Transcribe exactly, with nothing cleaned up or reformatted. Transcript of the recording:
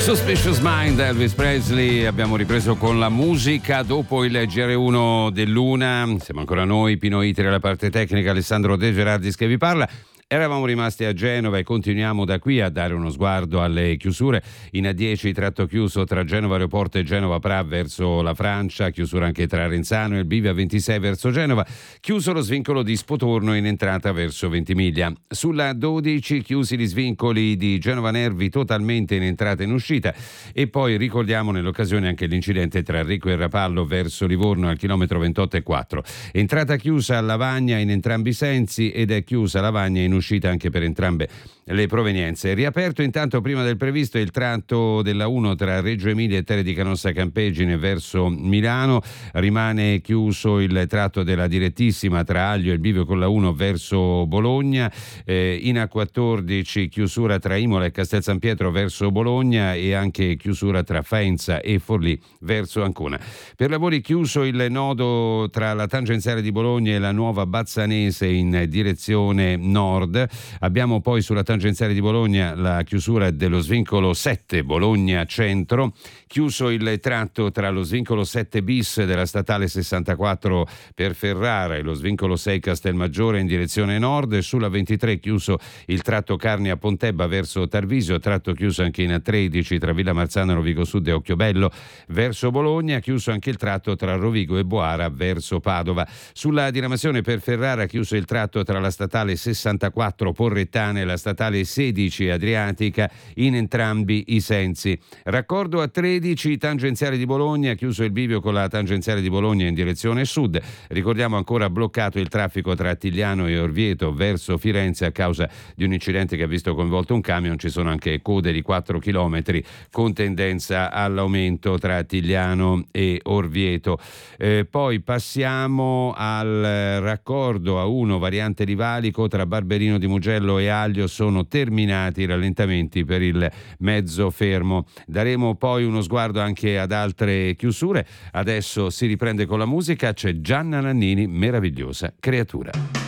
Suspicious Mind, Elvis Presley. Abbiamo ripreso con la musica dopo il G R uno dell'una. Siamo ancora noi, Pino Itri alla parte tecnica, Alessandro De Gerardis che vi parla. Eravamo rimasti a Genova e continuiamo da qui a dare uno sguardo alle chiusure. In A dieci tratto chiuso tra Genova Aeroporto e Genova Pra verso la Francia, chiusura anche tra Renzano e il Bivio A ventisei verso Genova, chiuso lo svincolo di Spotorno in entrata verso Ventimiglia. Sulla dodici chiusi gli svincoli di Genova Nervi totalmente in entrata e in uscita, e poi ricordiamo nell'occasione anche l'incidente tra Rico e Rapallo verso Livorno al chilometro ventotto e quattro. Entrata chiusa a Lavagna in entrambi i sensi ed è chiusa Lavagna in uscita anche per entrambe le provenienze. Riaperto intanto prima del previsto il tratto della uno tra Reggio Emilia e Terre di Canossa Campegine verso Milano. Rimane chiuso il tratto della direttissima tra Aglio e il Bivio con la uno verso Bologna. Eh, in A quattordici chiusura tra Imola e Castel San Pietro verso Bologna e anche chiusura tra Faenza e Forlì verso Ancona. Per lavori chiuso il nodo tra la tangenziale di Bologna e la nuova Bazzanese in direzione nord. Abbiamo poi sulla tangenziale di Bologna la chiusura dello svincolo sette Bologna Centro, chiuso il tratto tra lo svincolo sette bis della statale sessantaquattro per Ferrara e lo svincolo sei Castelmaggiore in direzione nord. Sulla ventitré chiuso il tratto Carnia Pontebba verso Tarvisio, tratto chiuso anche in A tredici tra Villa Marzano, Rovigo Sud e Occhiobello verso Bologna, chiuso anche il tratto tra Rovigo e Boara verso Padova. Sulla diramazione per Ferrara chiuso il tratto tra la statale sessantaquattro Porrettana e la statale sedici Adriatica in entrambi i sensi. Raccordo A tredici tangenziale di Bologna, chiuso il bivio con la tangenziale di Bologna in direzione sud. Ricordiamo ancora bloccato il traffico tra Attigliano e Orvieto verso Firenze a causa di un incidente che ha visto coinvolto un camion. Ci sono anche code di quattro chilometri con tendenza all'aumento tra Attigliano e Orvieto. Eh, poi passiamo al raccordo A uno variante di Valico tra Barberino di Mugello e Aglio. Sono terminati i rallentamenti per il mezzo fermo. Daremo poi uno sguardo anche ad altre chiusure. Adesso si riprende con la musica, c'è Gianna Nannini, Meravigliosa creatura.